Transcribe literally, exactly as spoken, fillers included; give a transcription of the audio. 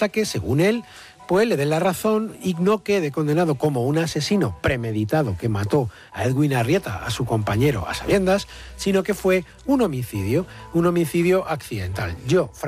hasta que, según él, pues le den la razón y no quede condenado como un asesino premeditado que mató a Edwin Arrieta, a su compañero, a sabiendas, sino que fue un homicidio, un homicidio accidental. Yo,